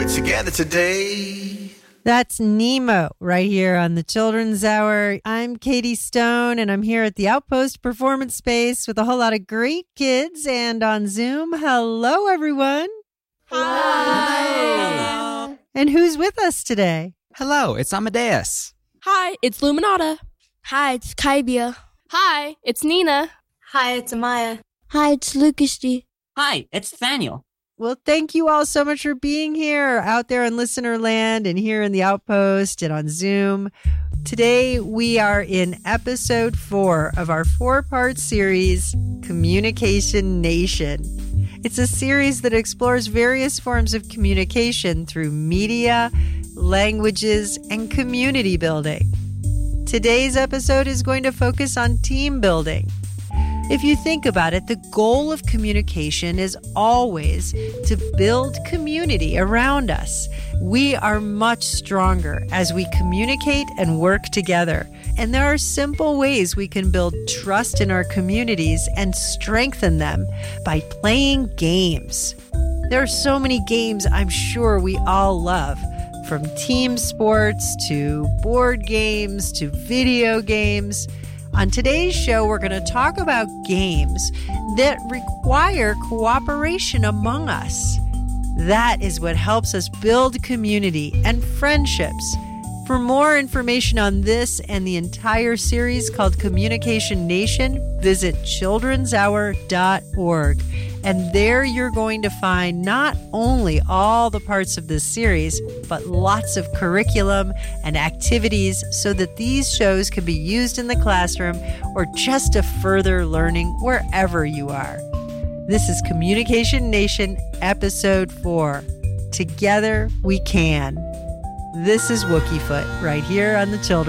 We're together today. That's Nemo right here on the Children's Hour. I'm Katie Stone, and I'm here at the Outpost Performance Space with a whole lot of great kids. And on Zoom, hello, everyone. Hi. And who's with us today? Hello, it's Amadeus. Hi, it's Luminata. Hi, it's Kaibia. Hi, it's Nina. Hi, it's Amaya. Hi, it's Lucas D. Hi, it's Nathaniel. Well, thank you all so much for being here out there in listener land and here in the Outpost and on Zoom. Today, we are in episode 4 of our 4-part series, Communication Nation. It's a series that explores various forms of communication through media, languages, and community building. Today's episode is going to focus on team building. If you think about it, the goal of communication is always to build community around us. We are much stronger as we communicate and work together. And there are simple ways we can build trust in our communities and strengthen them by playing games. There are so many games I'm sure we all love, from team sports to board games to video games. On today's show, we're going to talk about games that require cooperation among us. That is what helps us build community and friendships. For more information on this and the entire series called Communication Nation, visit childrenshour.org. And there you're going to find not only all the parts of this series, but lots of curriculum and activities so that these shows can be used in the classroom or just to further learning wherever you are. This is Communication Nation, Episode 4. Together we can. This is Wookiefoot right here on the Children's